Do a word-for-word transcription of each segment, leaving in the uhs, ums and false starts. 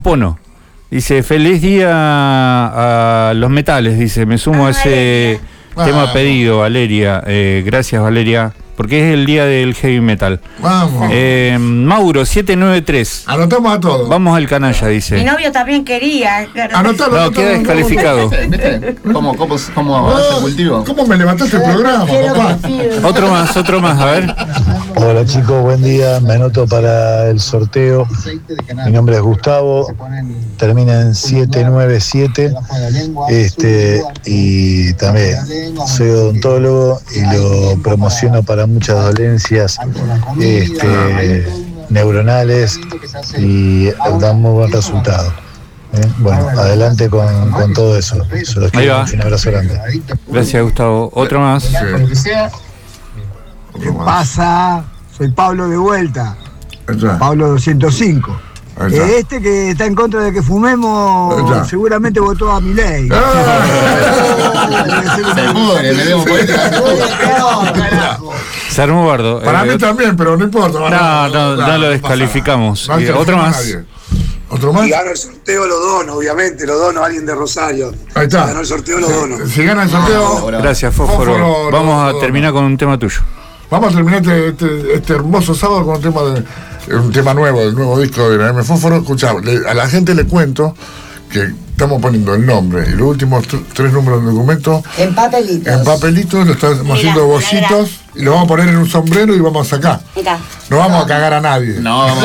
Pono. Dice, feliz día a los metales, dice, me sumo ah, a ese Valeria. tema ah, pedido, Valeria. Eh, gracias, Valeria, porque es el día del heavy metal. Vamos. Eh, Mauro, siete nueve tres. Anotamos a todos. Vamos al canalla, dice. Mi novio también quería. Anotalo, no, queda descalificado. ¿Viste? ¿Cómo, cómo, cómo no, hace el cultivo? ¿Cómo me levantaste el programa, papá? Otro más, otro más, a ver. Hola chicos, buen día. Me anoto para el sorteo. Mi nombre es Gustavo. Termina en siete nueve siete. Este, y también soy odontólogo y lo promociono para muchas dolencias este, neuronales y da muy buen resultado. ¿Eh? Bueno, adelante con, con todo eso. Se los quiero mucho, un abrazo grande. Gracias, Gustavo. Otro más. Sí. ¿Qué pasa? Soy Pablo de vuelta. Pablo doscientos cinco. Este que está en contra de que fumemos seguramente votó a Milei. Se muere, me debo Se armó bardo. Para eh, mí también, pero no importa. No, no, no, no, no lo descalificamos. No, no, otro más. Nadie. ¿Otro más? Si gano el sorteo lo dono, obviamente, lo dono a alguien de Rosario. Ahí está. Si ganó el sorteo lo dono. Si gana el sorteo. Gracias, Fósforo. Fósforo Vamos lo, a terminar lo, con un tema tuyo. Vamos a terminar este, este, este hermoso sábado con un tema de un tema nuevo, del nuevo disco de la M. Fósforo. Escuchá, a la gente le cuento que estamos poniendo el nombre y los últimos t- tres números del documento en papelitos. En papelitos, lo estamos mira, haciendo bolsitos y lo vamos a poner en un sombrero y vamos a sacar. Mira. No vamos no. a cagar a nadie. No, vamos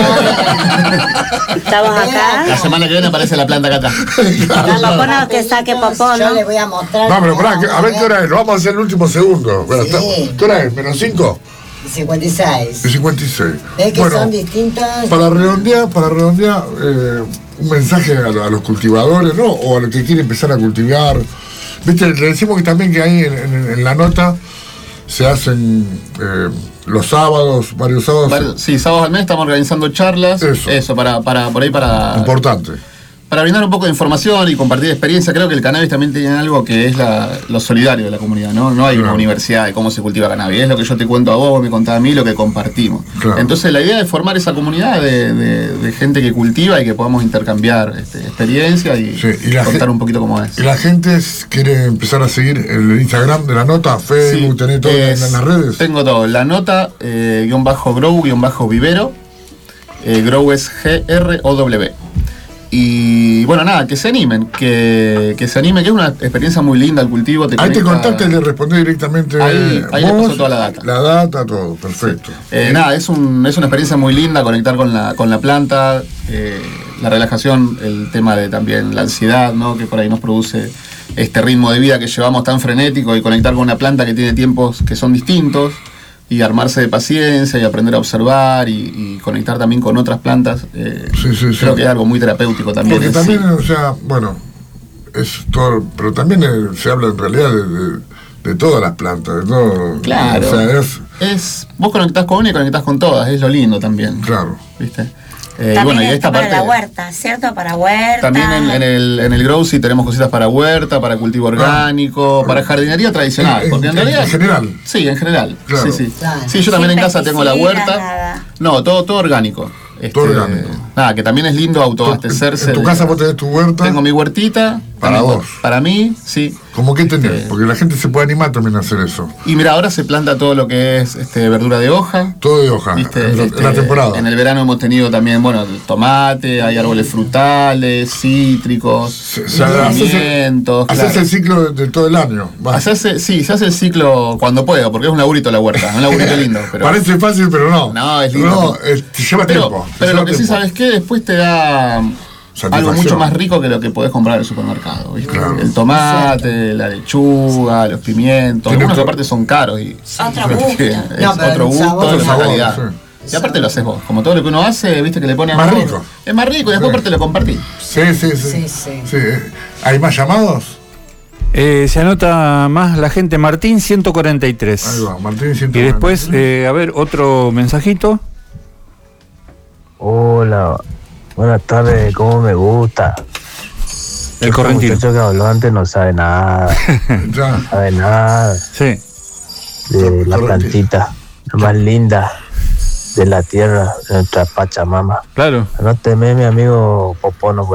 a Estamos acá. La semana que viene aparece la planta acá atrás. Claro. No, Popó no, que saque Popó, ¿no? Yo le voy a mostrar. No, pero pará, a ver qué hora es. Lo vamos a hacer el último segundo. Bueno, sí. está, ¿qué hora es? ¿Menos cinco? cincuenta y seis. Y cincuenta y seis. ¿Ves que bueno, son distintos? Para redondear, para redondear, eh, un mensaje a, a los cultivadores, ¿no? O a los que quieren empezar a cultivar. Viste, le decimos que también que ahí en, en, en la nota se hacen eh, los sábados, varios sábados. Varios, sí, sábados al mes estamos organizando charlas. Eso. Eso, para, para, por ahí para. Importante. Para brindar un poco de información y compartir experiencia. Creo que el cannabis también tiene algo que es la, lo solidario de la comunidad, ¿no? No hay claro. una universidad de cómo se cultiva cannabis. Es lo que yo te cuento a vos, me contás a mí, lo que compartimos. Claro. Entonces la idea es formar esa comunidad de, de, de gente que cultiva y que podamos intercambiar este, experiencia y, sí, y contar gente, un poquito cómo es. ¿Y la gente quiere empezar a seguir el Instagram de la nota? ¿Facebook? Sí, ¿tenés todo es, en las redes? Tengo todo. La nota, eh, guión bajo grow, guión bajo vivero. Eh, grow es G R O W. Y bueno, nada, que se animen, que, que se animen, que es una experiencia muy linda el cultivo. Te ahí conecta, te contacté y le respondí directamente. Ahí, ahí vos, le paso toda la data. La data, todo, perfecto. Sí. Eh, nada, es, un, es una experiencia muy linda conectar con la, con la planta, eh, la relajación, el tema de también la ansiedad, ¿no? Que por ahí nos produce este ritmo de vida que llevamos tan frenético y conectar con una planta que tiene tiempos que son distintos. Y armarse de paciencia y aprender a observar y, y conectar también con otras plantas. Eh, sí, sí, sí. Creo que es algo muy terapéutico también. Porque también, sí. o sea, bueno, es todo, pero también eh, se habla en realidad de, de, de todas las plantas. De todo, claro. O sea, es, es, vos conectás con una y conectás con todas, es lo lindo también. Claro. ¿Viste? Eh, también y bueno, y esta parte para la huerta, ¿cierto? Para huerta. También en, en el en el grow sí tenemos cositas para huerta, para cultivo orgánico, ah, para jardinería tradicional. En, porque en, en realidad. En general. Sí, en general. Claro. Sí, sí. Claro. Sí, yo también Sin en casa tengo la huerta. Nada. No, todo, todo orgánico. Este, todo orgánico. Nada, que también es lindo autoabastecerse. ¿En tu de, casa vos tenés tu huerta? Tengo mi huertita. Para vos. Para mí, sí. ¿Cómo qué tenés? Eh, Porque la gente se puede animar también a hacer eso. Y mira, ahora se planta todo lo que es este, verdura de hoja. Todo de hoja, ¿viste? En, este, en la temporada. En el verano hemos tenido también, bueno, el tomate, hay árboles frutales, cítricos, pimientos. Haces claro. el ciclo de, de todo el año. Hacerse, sí, se hace el ciclo cuando pueda, porque es un laburito la huerta, un laburito lindo. Pero, parece fácil, pero no. No, es lindo. No, es, te lleva pero, tiempo. Pero lleva lo que tiempo. sí, ¿sabes qué? Después te da algo mucho más rico que lo que podés comprar en el supermercado, ¿viste? Claro. El tomate, la lechuga, los pimientos, algunos aparte son caros y otro gusto, es no, otro gusto, sabor, es sabor, calidad. Sí. Y aparte lo haces vos, como todo lo que uno hace, viste que le pone más amor, rico. Es más rico y después sí. aparte lo compartís. Sí, sí, sí. sí, sí. sí. ¿Hay más llamados? Eh, se anota más la gente. Martín ciento cuarenta y tres. Ahí va, Martín ciento cuarenta y tres. Y después, eh, a ver, otro mensajito. Hola, buenas tardes, ¿cómo me gusta? El este correntino. muchacho que habló antes no sabe nada. No sabe nada. Sí. De la plantita, la más linda. de la tierra, de nuestra Pachamama. Claro. Anóteme, mi amigo Popono.